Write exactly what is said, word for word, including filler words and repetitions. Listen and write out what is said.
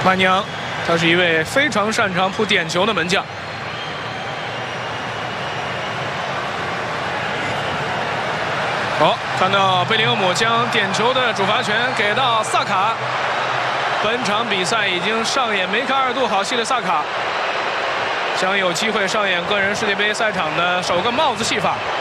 曼尼昂，他是一位非常擅长扑点球的门将。好，看到贝林厄姆将点球的主罚权给到萨卡。本场比赛已经上演梅开二度好戏的萨卡，将有机会上演个人世界杯赛场的首个帽子戏法。